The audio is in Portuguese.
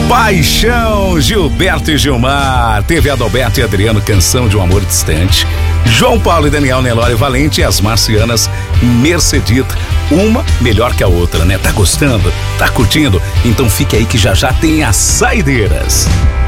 Paixão, Gilberto e Gilmar. Teve Adalberto e Adriano, Canção de um Amor Distante. João Paulo e Daniel, Nelore Valente e as marcianas, Mercedita. Uma melhor que a outra, né? Tá gostando? Tá curtindo? Então fique aí que já já tem as saideiras.